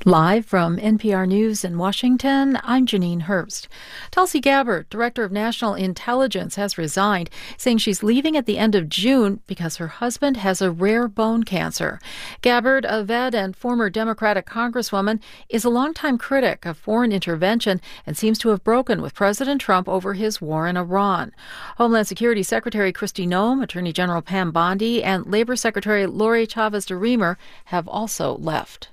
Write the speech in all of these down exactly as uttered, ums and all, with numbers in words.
Live from N P R News in Washington, I'm Janine Herbst. Tulsi Gabbard, Director of National Intelligence, has resigned, saying she's leaving at the end of June because her husband has a rare bone cancer. Gabbard, a vet and former Democratic Congresswoman, is a longtime critic of foreign intervention and seems to have broken with President Trump over his war in Iran. Homeland Security Secretary Kristi Noem, Attorney General Pam Bondi, and Labor Secretary Lori Chavez de Remer have also left.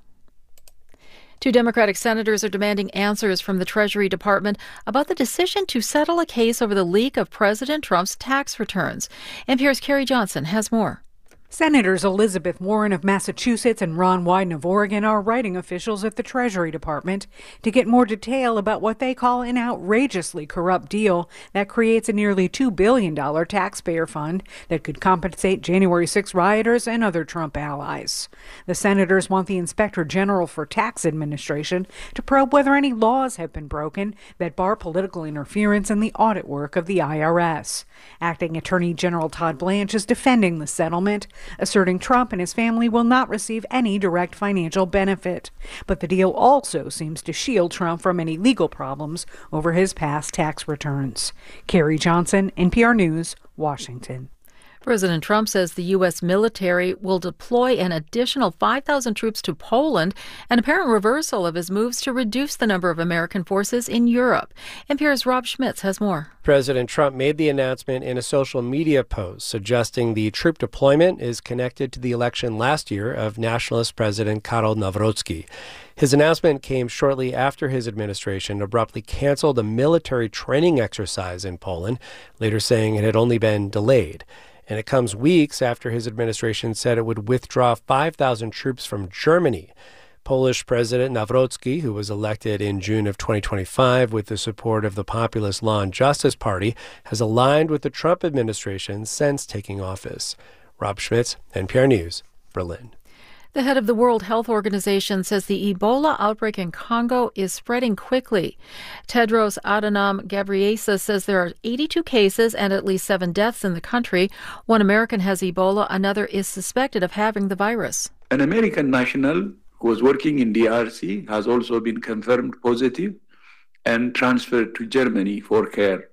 Two Democratic senators are demanding answers from the Treasury Department about the decision to settle a case over the leak of President Trump's tax returns. N P R's Carrie Johnson has more. Senators Elizabeth Warren of Massachusetts and Ron Wyden of Oregon are writing officials at the Treasury Department to get more detail about what they call an outrageously corrupt deal that creates a nearly two billion dollars taxpayer fund that could compensate January sixth rioters and other Trump allies. The senators want the Inspector General for Tax Administration to probe whether any laws have been broken that bar political interference in the audit work of the I R S. Acting Attorney General Todd Blanche is defending the settlement, asserting Trump and his family will not receive any direct financial benefit. But the deal also seems to shield Trump from any legal problems over his past tax returns. Carrie Johnson, N P R News, Washington. President Trump says the U S military will deploy an additional five thousand troops to Poland, an apparent reversal of his moves to reduce the number of American forces in Europe. N P R's Rob Schmitz has more. President Trump made the announcement in a social media post suggesting the troop deployment is connected to the election last year of nationalist President Karol Nawrocki. His announcement came shortly after his administration abruptly canceled a military training exercise in Poland, later saying it had only been delayed. And it comes weeks after his administration said it would withdraw five thousand troops from Germany. Polish President Nawrocki, who was elected in June of twenty twenty-five with the support of the populist Law and Justice Party, has aligned with the Trump administration since taking office. Rob Schmitz, N P R News, Berlin. The head of the World Health Organization says the Ebola outbreak in Congo is spreading quickly. Tedros Adhanom Ghebreyesus says there are eighty-two cases and at least seven deaths in the country. One American has Ebola, another is suspected of having the virus. An American national who was working in D R C has also been confirmed positive and transferred to Germany for care.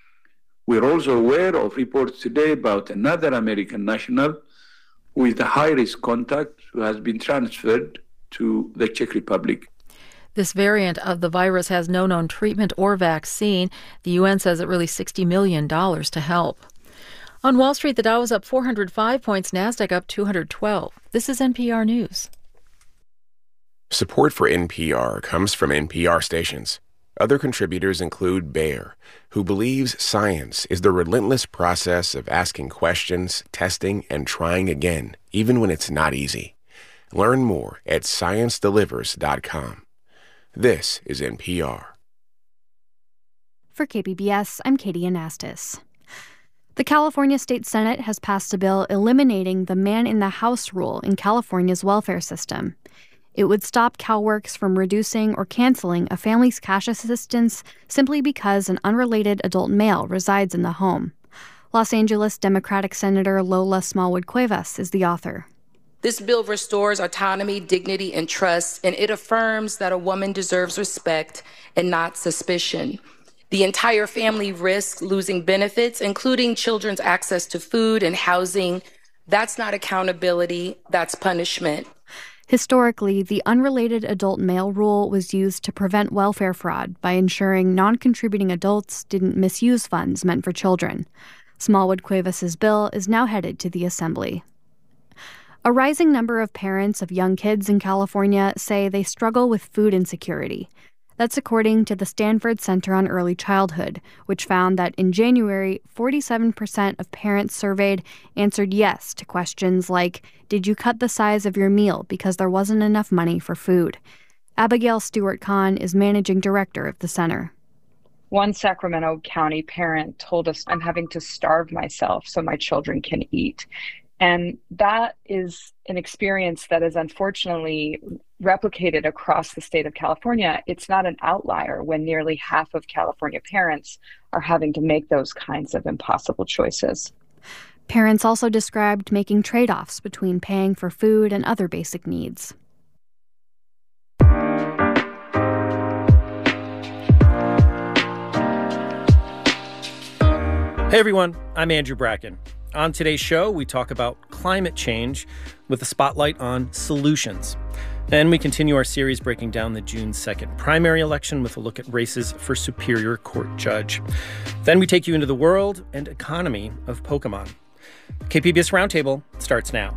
We're also aware of reports today about another American national with a high-risk contact who has been transferred to the Czech Republic. This variant of the virus has no known treatment or vaccine. The U N says it released sixty million dollars to help. On Wall Street, the Dow was up four hundred five points, NASDAQ up two hundred twelve. This is N P R News. Support for N P R comes from N P R stations. Other contributors include Bayer, who believes science is the relentless process of asking questions, testing, and trying again, even when it's not easy. Learn more at science delivers dot com. This is N P R. For K P B S, I'm Katie Anastas. The California State Senate has passed a bill eliminating the man-in-the-house rule in California's welfare system. It would stop CalWORKs from reducing or canceling a family's cash assistance simply because an unrelated adult male resides in the home. Los Angeles Democratic Senator Lola Smallwood Cuevas is the author. This bill restores autonomy, dignity, and trust, and it affirms that a woman deserves respect and not suspicion. The entire family risks losing benefits, including children's access to food and housing. That's not accountability, that's punishment. Historically, the unrelated adult male rule was used to prevent welfare fraud by ensuring non-contributing adults didn't misuse funds meant for children. Smallwood Cuevas's bill is now headed to the Assembly. A rising number of parents of young kids in California say they struggle with food insecurity. That's according to the Stanford Center on Early Childhood, which found that in January, forty-seven percent of parents surveyed answered yes to questions like, did you cut the size of your meal because there wasn't enough money for food? Abigail Stewart-Kahn is managing director of the center. One Sacramento County parent told us, I'm having to starve myself so my children can eat. And that is an experience that is unfortunately replicated across the state of California. It's not an outlier when nearly half of California parents are having to make those kinds of impossible choices. Parents also described making trade-offs between paying for food and other basic needs. Hey everyone, I'm Andrew Bracken. On today's show, we talk about climate change with a spotlight on solutions. And we continue our series breaking down the June second primary election with a look at races for Superior Court judge. Then we take you into the world and economy of Pokemon. K P B S Roundtable starts now.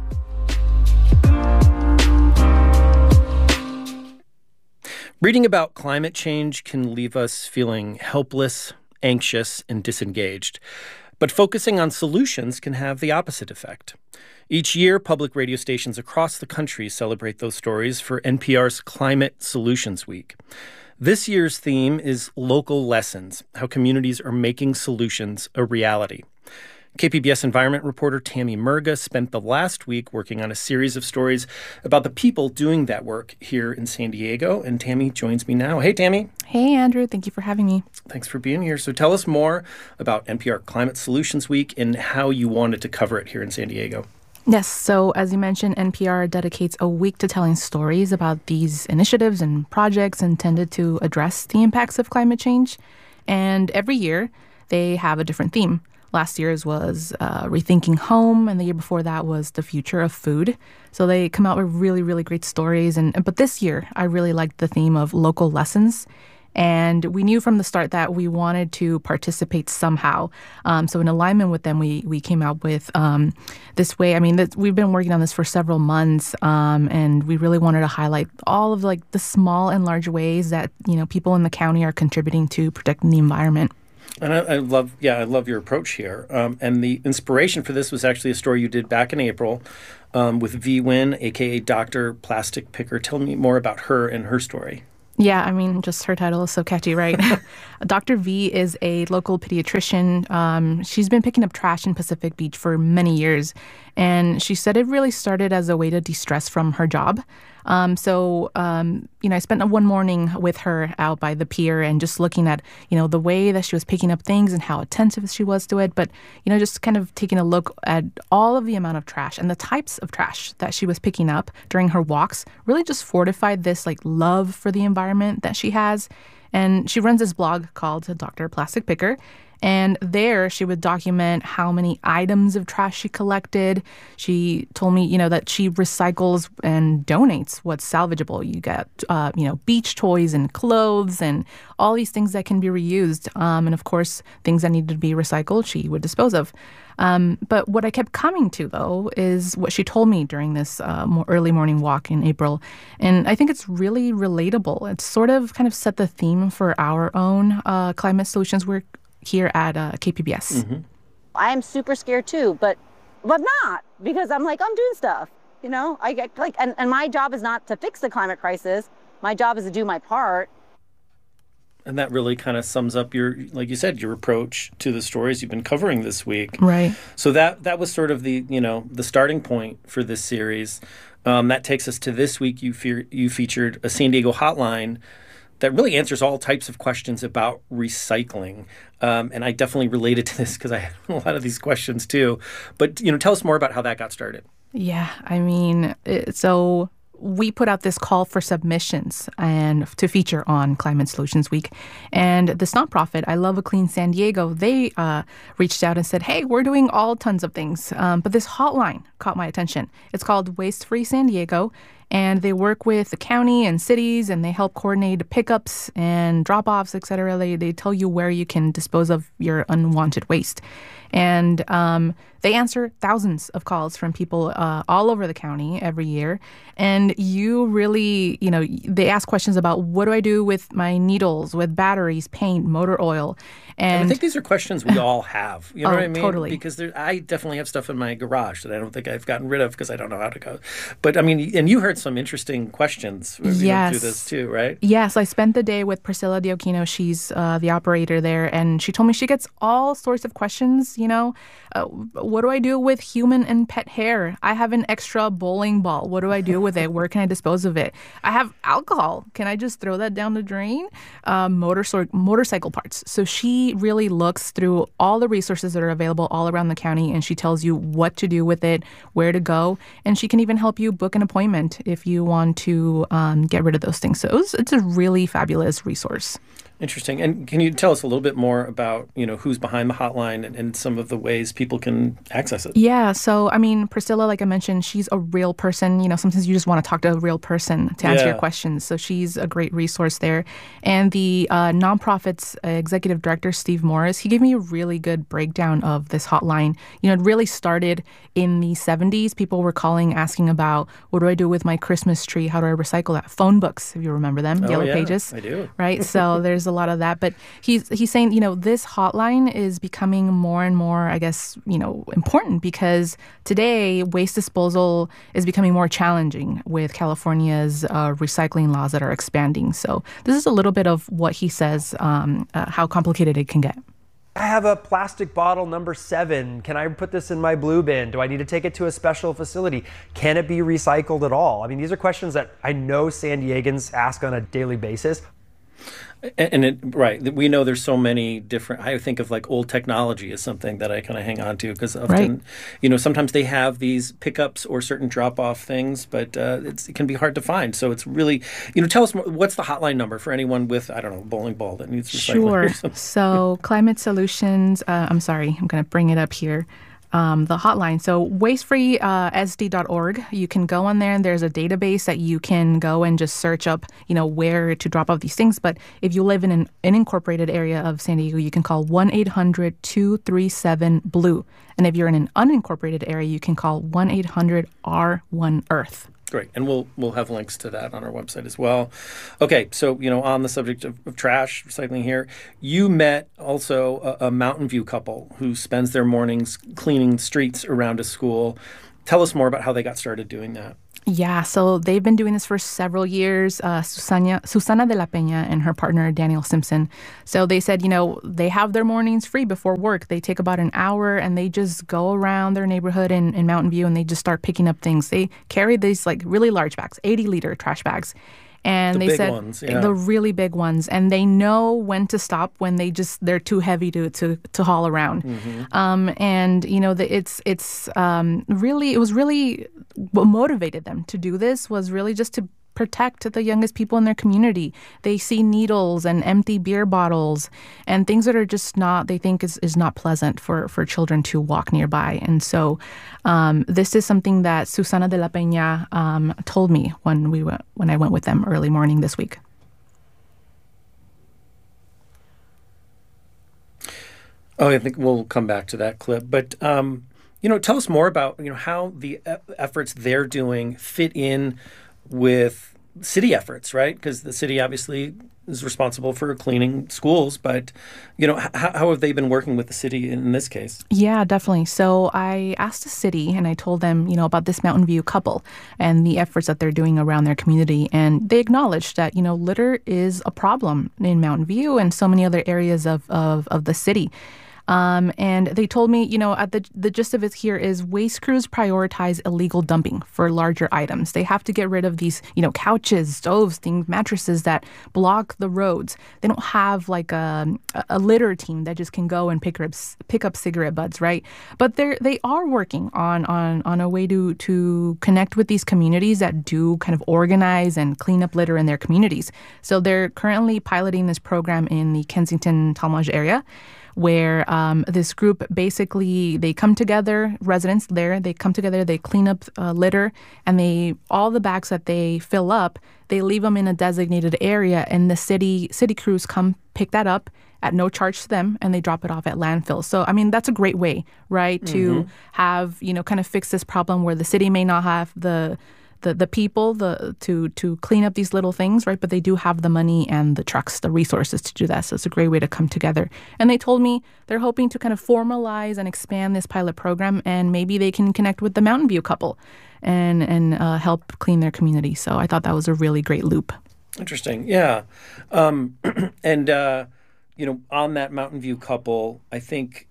Reading about climate change can leave us feeling helpless, anxious, and disengaged. But focusing on solutions can have the opposite effect. Each year, public radio stations across the country celebrate those stories for N P R's Climate Solutions Week. This year's theme is Local Lessons, how communities are making solutions a reality. K P B S environment reporter Tammy Murga spent the last week working on a series of stories about the people doing that work here in San Diego, and Tammy joins me now. Hey, Tammy. Hey, Andrew. Thank you for having me. Thanks for being here. So tell us more about N P R Climate Solutions Week and how you wanted to cover it here in San Diego. Yes, so as you mentioned, N P R dedicates a week to telling stories about these initiatives and projects intended to address the impacts of climate change. And every year, they have a different theme. Last year's was uh, Rethinking Home, and the year before that was The Future of Food. So they come out with really, really great stories. And But this year, I really liked the theme of local lessons. And we knew from the start that we wanted to participate somehow. Um, so in alignment with them, we we came out with um, this way. I mean, this, we've been working on this for several months, um, and we really wanted to highlight all of like the small and large ways that, you know, people in the county are contributing to protecting the environment. And I, I love, yeah, I love your approach here. Um, and the inspiration for this was actually a story you did back in April um, with V. Wynn, a k a. Doctor Plastic Picker. Tell me more about her and her story. Yeah, I mean, just her title is so catchy, right? Doctor V is a local pediatrician. Um, she's been picking up trash in Pacific Beach for many years. And she said it really started as a way to de-stress from her job. Um, so, um, you know, I spent one morning with her out by the pier and just looking at, you know, the way that she was picking up things and how attentive she was to it. But, you know, just kind of taking a look at all of the amount of trash and the types of trash that she was picking up during her walks really just fortified this, like, love for the environment that she has. And she runs this blog called Doctor Plastic Picker. And there she would document how many items of trash she collected. She told me, you know, that she recycles and donates what's salvageable. You get, uh, you know, beach toys and clothes and all these things that can be reused. Um, and of course, things that needed to be recycled, she would dispose of. Um, but what I kept coming to, though, is what she told me during this uh, more early morning walk in April. And I think it's really relatable. It's sort of kind of set the theme for our own uh, climate solutions work here at uh, K P B S. Mm-hmm. I'm super scared too, but but not because I'm like, I'm doing stuff, you know, I get like, and, and my job is not to fix the climate crisis. My job is to do my part. And that really kind of sums up your, like you said, your approach to the stories you've been covering this week. Right. So that that was sort of the, you know, the starting point for this series. Um, that takes us to this week. You fe- you featured a San Diego hotline that really answers all types of questions about recycling. Um, and I definitely related to this because I had a lot of these questions too. But, you know, tell us more about how that got started. Yeah, I mean, it, so we put out this call for submissions and to feature on Climate Solutions Week. And this nonprofit, I Love a Clean San Diego, they uh, reached out and said, hey, we're doing all tons of things. Um, but this hotline caught my attention. It's called Waste Free San Diego. And they work with the county and cities, and they help coordinate pickups and drop-offs, et cetera. They, they tell you where you can dispose of your unwanted waste. And um, they answer thousands of calls from people uh, all over the county every year. And you really, you know, they ask questions about what do I do with my needles, with batteries, paint, motor oil. And, and I think these are questions we all have. You know oh, what I mean? Totally. Because there, I definitely have stuff in my garage that I don't think I've gotten rid of because I don't know how to go. But I mean, and you heard some interesting questions yes. through this too, right? Yes. I spent the day with Priscilla Dioquino. She's uh, the operator there. And she told me she gets all sorts of questions, you know. Uh, what do I do with human and pet hair? I have an extra bowling ball. What do I do with it? Where can I dispose of it? I have alcohol. Can I just throw that down the drain? Um, motor, motorcycle parts. So she really looks through all the resources that are available all around the county, and she tells you what to do with it, where to go, and she can even help you book an appointment if you want to um, get rid of those things. So it was, it's a really fabulous resource. Interesting. And can you tell us a little bit more about, you know, who's behind the hotline and, and some of the ways people can access it? Yeah. So, I mean, Priscilla, like I mentioned, she's a real person. You know, sometimes you just want to talk to a real person to answer Yeah. your questions. So she's a great resource there. And the uh, nonprofit's uh, executive director, Steve Morris, he gave me a really good breakdown of this hotline. You know, it really started in the seventies. People were calling, asking about, what do I do with my Christmas tree? How do I recycle that? Phone books, if you remember them, Oh, Yellow yeah, Pages. I do. Right? So there's a lot of that. But he's he's saying, you know, this hotline is becoming more and more, I guess, you know, important because today waste disposal is becoming more challenging with California's uh, recycling laws that are expanding. So this is a little bit of what he says, um, uh, how complicated it can get. I have a plastic bottle number seven. Can I put this in my blue bin? Do I need to take it to a special facility? Can it be recycled at all? I mean, these are questions that I know San Diegans ask on a daily basis. And it, right, we know there's so many different, I think of like old technology as something that I kind of hang on to because often, Right. you know, sometimes they have these pickups or certain drop-off things, but uh, it's, it can be hard to find. So it's really, you know, tell us more, what's the hotline number for anyone with, I don't know, a bowling ball that needs recycling Sure. or something? So Climate Solutions, uh, I'm sorry, I'm going to bring it up here. Um, the hotline. So waste free S D dot org. You can go on there and there's a database that you can go and just search up, you know, where to drop off these things. But if you live in an unincorporated area of San Diego, you can call one eight hundred two three seven blue. And if you're in an unincorporated area, you can call one eight hundred R one earth. Great. And we'll we'll have links to that on our website as well. Okay, so, you know, on the subject of, of trash recycling here, you met also a, a Mountain View couple who spends their mornings cleaning streets around a school. Tell us more about how they got started doing that. Yeah, so they've been doing this for several years. Uh, Susana, Susana de la Peña and her partner, Daniel Simpson. So they said, you know, they have their mornings free before work. They take about an hour and they just go around their neighborhood in, in Mountain View and they just start picking up things. They carry these like really large bags, eighty liter trash bags. And The they big said ones, yeah. the really big ones, and they know when to stop when they just they're too heavy to to, to haul around. Mm-hmm. Um, and you know the, it's it's um, really it was really what motivated them to do this was really just to protect the youngest people in their community. They see needles and empty beer bottles and things that are just not, they think is, is not pleasant for, for children to walk nearby. And so um, this is something that Susana de la Peña um, told me when we went, when I went with them early morning this week. Oh, I think we'll come back to that clip. But, um, you know, tell us more about, you know, how the e- efforts they're doing fit in with city efforts, right? Because the city obviously is responsible for cleaning schools, but, you know, h- how have they been working with the city in this case? Yeah, definitely. So I asked the city and I told them, you know, about this Mountain View couple and the efforts that they're doing around their community. And they acknowledged that, you know, litter is a problem in Mountain View and so many other areas of, of, of the city. Um, and they told me, you know, at the the gist of it here is waste crews prioritize illegal dumping for larger items. They have to get rid of these, you know, couches, stoves, things, mattresses that block the roads. They don't have like a, a litter team that just can go and pick up pick up cigarette butts, right? But they they are working on on on a way to to connect with these communities that do kind of organize and clean up litter in their communities. So they're currently piloting this program in the Kensington Talmadge area, where um, this group basically, they come together, residents there, they come together, they clean up uh, litter, and they all the bags that they fill up, they leave them in a designated area, and the city city crews come pick that up at no charge to them, and they drop it off at landfills. So, I mean, that's a great way, right, to Mhm. have, you know, kind of fix this problem where the city may not have the The, the people the to to clean up these little things, right? But they do have the money and the trucks, the resources to do that. So it's a great way to come together. And they told me they're hoping to kind of formalize and expand this pilot program, and maybe they can connect with the Mountain View couple and and uh, help clean their community. So I thought that was a really great loop. Interesting. Yeah. Um, and, uh, you know, on that Mountain View couple, I think,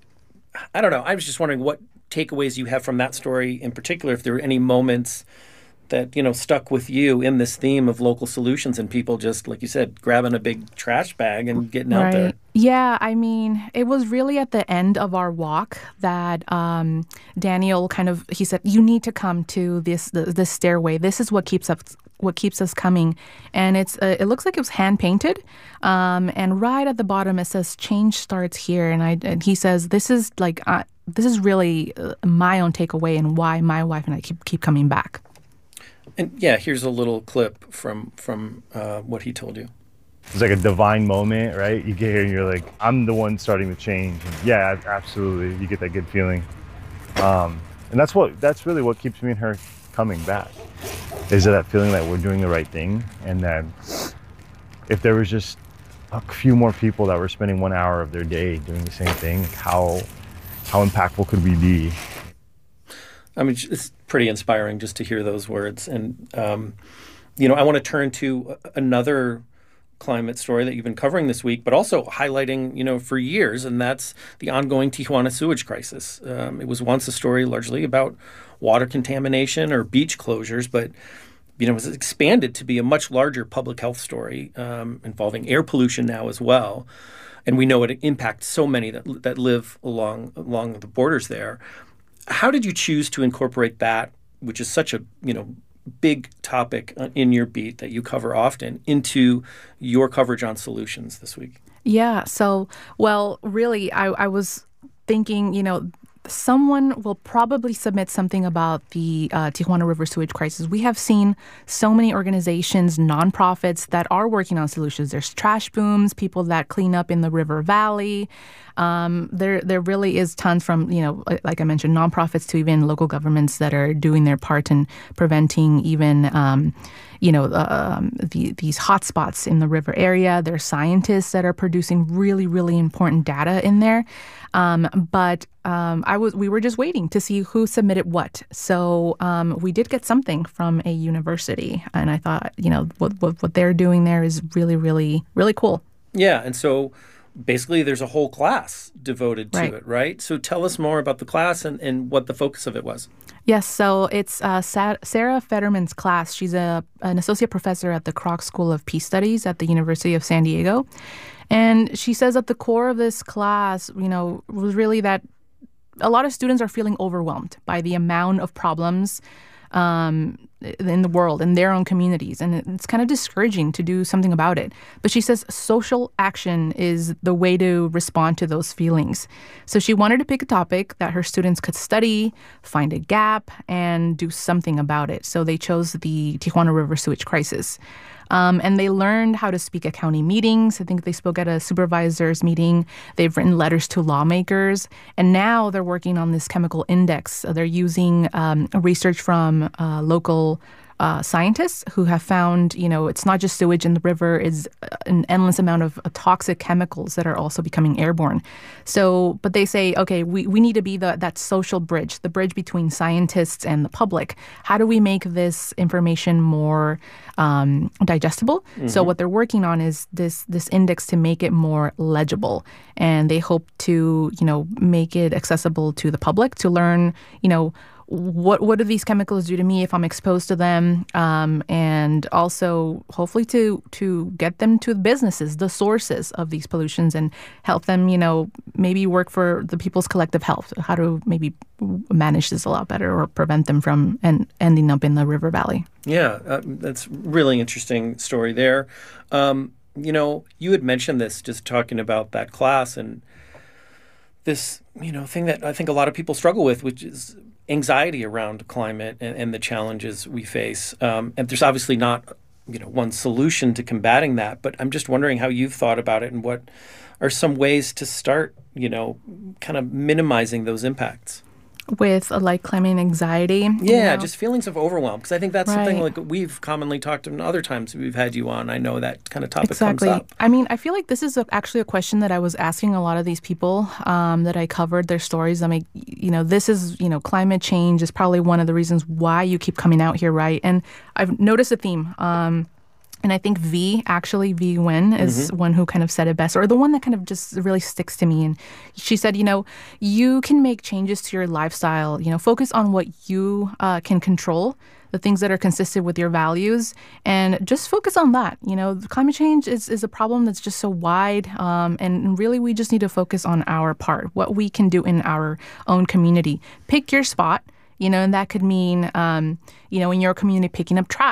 I don't know, I was just wondering what takeaways you have from that story in particular, if there were any moments that, you know, stuck with you in this theme of local solutions and people just, like you said, grabbing a big trash bag and getting out there. Yeah, I mean, it was really at the end of our walk that um, Daniel kind of, he said, you need to come to this the, this stairway. This is what keeps us what keeps us coming. And it's uh, it looks like it was hand painted. Um, and right at the bottom it says change starts here. And I and he says this is like uh, this is really uh, my own takeaway and why my wife and I keep keep coming back. And yeah, here's a little clip from from uh, what he told you. It's like a divine moment, right? You get here and you're like, I'm the one starting to change. And yeah, absolutely. You get that good feeling. Um, and that's what that's really what keeps me and her coming back. Is that feeling that we're doing the right thing, and that if there was just a few more people that were spending one hour of their day doing the same thing, how how impactful could we be? I mean, it's pretty inspiring just to hear those words. And, um, you know, I want to turn to another climate story that you've been covering this week, but also highlighting, you know, for years, and that's the ongoing Tijuana sewage crisis. Um, it was once a story largely about water contamination or beach closures, but, you know, it was expanded to be a much larger public health story um, involving air pollution now as well. And we know it impacts so many that that live along along the borders there. How did you choose to incorporate that, which is such a, you know, big topic in your beat that you cover often, into your coverage on solutions this week? Yeah. So, well, really, I, I was thinking, you know, someone will probably submit something about the uh, Tijuana River sewage crisis. We have seen so many organizations, nonprofits that are working on solutions. There's trash booms, people that clean up in the river valley. Um, there, there really is tons from, you know, like I mentioned, nonprofits to even local governments that are doing their part in preventing even, um, you know, uh, um, the, these hotspots in the river area. There are scientists that are producing really, really important data in there. Um, but um, I was we were just waiting to see who submitted what. So um, we did get something from a university, and I thought, you know, what what, what they're doing there is really, really, really cool. Yeah, and so basically there's a whole class devoted to Right. it, right? So tell us more about the class and, and what the focus of it was. Yes, so it's uh, Sa- Sarah Fetterman's class. She's a an associate professor at the Kroc School of Peace Studies at the University of San Diego. And she says at the core of this class, you know, was really that a lot of students are feeling overwhelmed by the amount of problems um, in the world, in their own communities. And it's kind of discouraging to do something about it. But she says social action is the way to respond to those feelings. So she wanted to pick a topic that her students could study, find a gap, and do something about it. So they chose the Tijuana River sewage crisis. Um, and they learned how to speak at county meetings. I think they spoke at a supervisor's meeting. They've written letters to lawmakers. And now they're working on this chemical index. They're using um, research from uh, local uh, scientists who have found, you know, it's not just sewage in the river, it's an endless amount of uh, toxic chemicals that are also becoming airborne. So, but they say, okay, we, we need to be the that social bridge, the bridge between scientists and the public. How do we make this information more um, digestible? Mm-hmm. So what they're working on is this this index to make it more legible. And they hope to, you know, make it accessible to the public to learn, you know, what what do these chemicals do to me if I'm exposed to them, um, and also hopefully to to get them to the businesses, the sources of these pollutions, and help them, you know, maybe work for the people's collective health, how to maybe manage this a lot better or prevent them from and ending up in the river valley. Yeah, uh, that's really interesting story there. Um, you know, you had mentioned this just talking about that class and this, you know, thing that I think a lot of people struggle with, which is anxiety around climate and, and the challenges we face. Um, and there's obviously not, you know, one solution to combating that, but I'm just wondering how you've thought about it and what are some ways to start, you know, kind of minimizing those impacts. With uh, like climate anxiety. Yeah, you know? just feelings of overwhelm. Because I think that's Right. something like we've commonly talked in other times we've had you on. I know that kind of topic Exactly. comes up. I mean, I feel like this is a, actually a question that I was asking a lot of these people um, that I covered their stories. I mean, you know, this is, you know, climate change is probably one of the reasons why you keep coming out here, right? And I've noticed a theme. Um, And I think V, actually, V Nguyen is Mm-hmm. one who kind of said it best, or the one that kind of just really sticks to me. And she said, you know, you can make changes to your lifestyle, you know, focus on what you uh, can control, the things that are consistent with your values, and just focus on that. You know, climate change is, is a problem that's just so wide, um, and really we just need to focus on our part, what we can do in our own community. Pick your spot. You know, and that could mean, um, you know, in your community, picking up trash,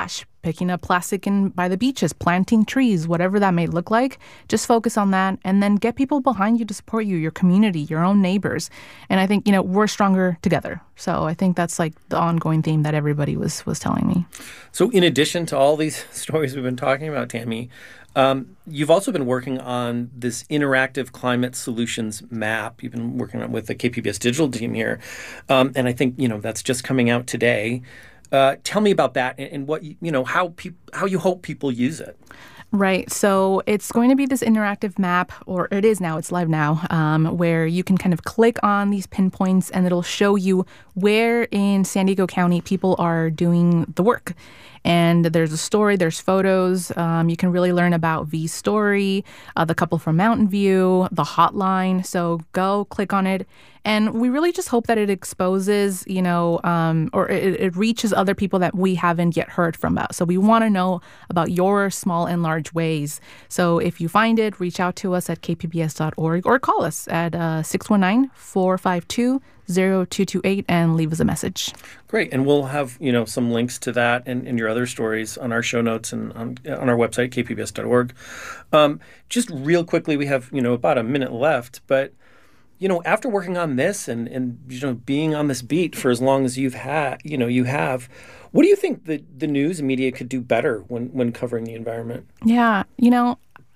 picking up plastic in by the beaches, planting trees, whatever that may look like. Just focus on that and then get people behind you to support you, your community, your own neighbors. And I think, you know, we're stronger together. So I think that's like the ongoing theme that everybody was was telling me. So in addition to all these stories we've been talking about, Tammy, um, you've also been working on this interactive climate solutions map. You've been working on with the K P B S digital team here. Um, and I think, you know, that's just coming out today. Uh, tell me about that and, and what, you, you know, how peop- how you hope people use it. Right. So it's going to be this interactive map, or it is now, it's live now, um, where you can kind of click on these pinpoints and it'll show you where in San Diego County people are doing the work. And there's a story, there's photos. Um, you can really learn about V's story, uh, the couple from Mountain View, the hotline. So go click on it. And we really just hope that it exposes, you know, um, or it, it reaches other people that we haven't yet heard from about. So we want to know about your small and large ways. So if you find it, reach out to us at k p b s dot org or call us at uh, six one nine, four five two, zero two two eight and leave us a message. Great. And we'll have, you know, some links to that and, and your other stories on our show notes and on, on our website, k p b s dot org. Um, just real quickly, we have, you know, about a minute left, but you know, after working on this and, and, you know, being on this beat for as long as you've had, you know, you have, what do you think the, the news and media could do better when, when covering the environment? Yeah, you know,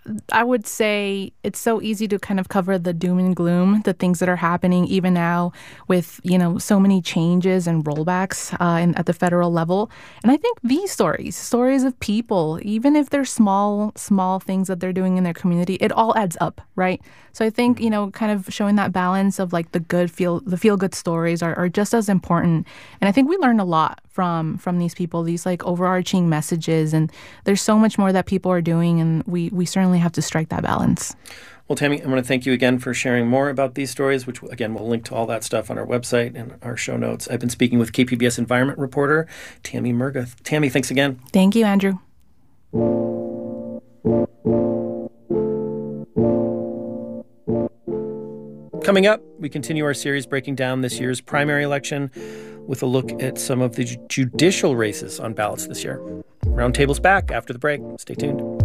I would say it's so easy to kind of cover the doom and gloom, the things that are happening even now with, you know, so many changes and rollbacks uh, in, at the federal level. And I think these stories, stories of people, even if they're small, small things that they're doing in their community, it all adds up, right? So I think, you know, kind of showing that balance of like the good feel, the feel good stories are, are just as important. And I think we learn a lot from from these people, these like overarching messages. And there's so much more that people are doing. And we, we certainly have to strike that balance. Well, Tammy, I want to thank you again for sharing more about these stories, which, again, we'll link to all that stuff on our website and our show notes. I've been speaking with K P B S environment reporter Tammy Murga. Tammy, thanks again. Thank you, Andrew. Coming up, we continue our series breaking down this year's primary election with a look at some of the judicial races on ballots this year. Roundtable's back after the break. Stay tuned.